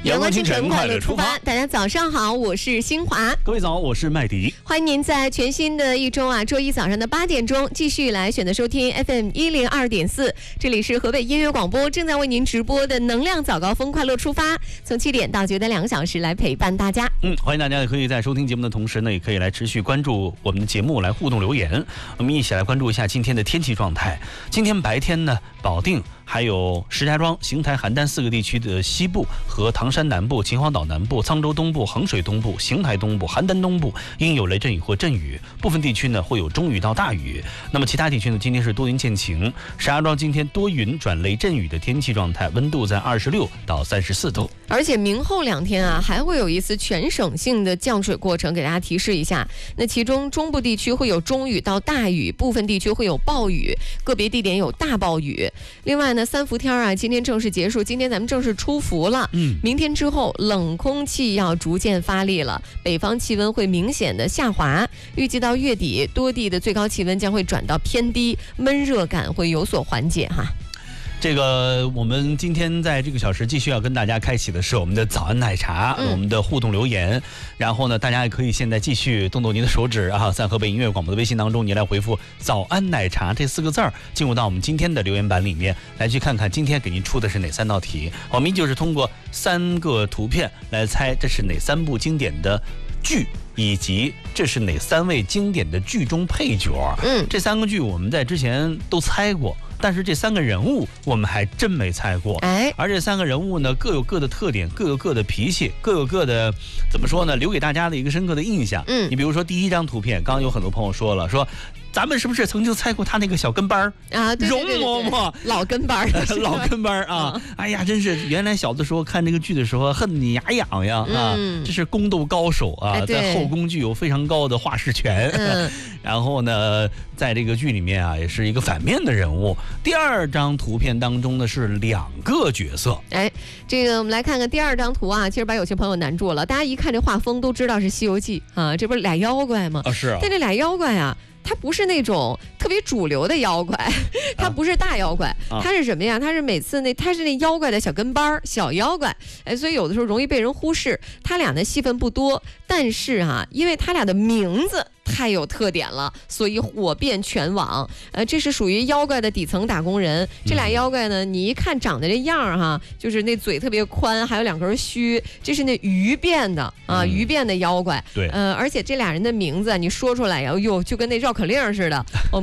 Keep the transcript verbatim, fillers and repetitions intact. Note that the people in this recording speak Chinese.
阳光清晨，快乐出发。大家早上好，我是新华。 各位早，我是麦迪。 欢迎您在全新的一周啊，周一早上的八点钟继续来选择收听 F M 一零二点四，这里是河北音乐广播正在为您直播的能量早高峰快乐出发，从七点到九点两个小时来陪伴大家。 嗯，欢迎大家也可以在收听节目的同时呢，也可以来持续关注我们的节目，来互动留言。我们一起来关注一下今天的天气状态。今天白天呢，保定还有石家庄、邢台、邯郸四个地区的西部和唐山南部、秦皇岛南部、沧州东部、衡水东部、邢台东部、邯郸东部应有雷阵雨或阵雨，部分地区呢会有中雨到大雨。那么其他地区呢，今天是多云见晴。石家庄今天多云转雷阵雨的天气状态，温度在二十六到三十四度。 而且明后两天啊，还会有一次全省性的降水过程，给大家提示一下。那其中中部地区会有中雨到大雨，部分地区会有暴雨，个别地点有大暴雨。另外呢，三伏天啊，今天正式结束，今天咱们正式出伏了。 嗯， 明天之后冷空气要逐渐发力了，北方气温会明显的下滑，预计到月底多地的最高气温将会转到偏低，闷热感会有所缓解哈。 这个我们今天在这个小时继续要跟大家开启的是我们的早安奶茶、嗯、我们的互动留言。然后呢，大家也可以现在继续动动您的手指啊，在河北音乐广播的微信当中，你来回复早安奶茶这四个字儿，进入到我们今天的留言板里面来，去看看今天给您出的是哪三道题。我们依旧是通过三个图片来猜这是哪三部经典的剧，以及这是哪三位经典的剧中配角。 嗯， 这三个剧我们在之前都猜过，但是这三个人物我们还真没猜过。 哎， 而这三个人物呢，各有各的特点，各有各的脾气，各有各的怎么说呢，留给大家的一个深刻的印象。 嗯， 你比如说第一张图片，刚刚有很多朋友说了，说咱们是不是曾经猜过他那个小跟班儿啊？对对对对， 容嬷嬷， 老跟班儿， 老跟班儿啊！嗯、哎呀，真是原来小的时候看这个剧的时候，恨你牙痒痒啊！ 嗯、 这是宫斗高手啊， 哎、 在后宫具有非常高的话事权。 嗯、 然后呢，在这个剧里面啊，也是一个反面的人物。第二张图片当中呢是两个角色。 哎，这个我们来看看第二张图啊，其实把有些朋友难住了。大家一看这画风都知道是《西游记》啊，这不是俩妖怪吗？ 啊，是啊。 但这俩妖怪啊，它不是那种特别主流的妖怪，它不是大妖怪，啊、它是什么呀？它是每次那它是那妖怪的小跟班儿、小妖怪，哎，所以有的时候容易被人忽视。他俩的戏份不多，但是啊，因为他俩的名字太有特点了，所以火遍全网。呃，这是属于妖怪的底层打工人。这俩妖怪呢，你一看长得这样儿哈，就是那嘴特别宽，还有两根须，这是那鱼变的啊，鱼变的妖怪。 对， 呃，而且这俩人的名字你说出来呀，哟，就跟那绕口令似的。我们